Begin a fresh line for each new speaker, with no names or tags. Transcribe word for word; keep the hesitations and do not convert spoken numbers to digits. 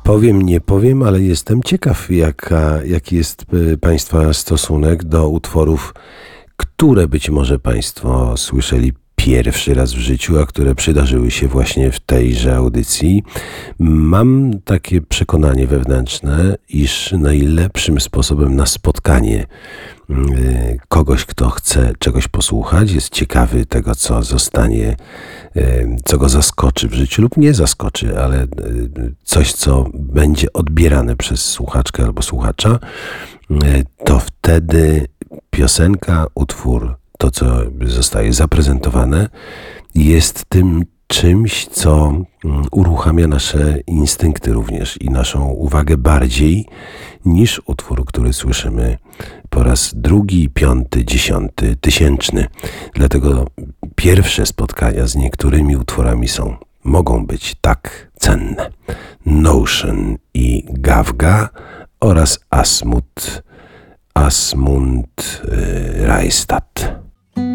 Powiem, nie powiem, ale jestem ciekaw, jaka, jaki jest y, Państwa stosunek do utworów, które być może Państwo słyszeli pierwszy raz w życiu, a które przydarzyły się właśnie w tejże audycji. Mam takie przekonanie wewnętrzne, iż najlepszym sposobem na spotkanie y, kogoś, kto chce czegoś posłuchać, jest ciekawy tego, co zostanie, y, co go zaskoczy w życiu lub nie zaskoczy, ale y, coś, co będzie odbierane przez słuchaczkę albo słuchacza, y, to wtedy piosenka, utwór, to, co zostaje zaprezentowane, jest tym czymś, co uruchamia nasze instynkty również i naszą uwagę bardziej niż utwór, który słyszymy po raz drugi, piąty, dziesiąty, tysięczny. Dlatego pierwsze spotkania z niektórymi utworami są, mogą być tak cenne. Notion i Gawga oraz Asmund, Asmund y, Reistadt.